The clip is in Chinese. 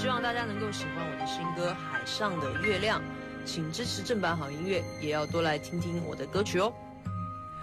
希望大家能够喜欢我的新歌《海上的月亮》，请支持正版好音乐，也要多来听听我的歌曲哦。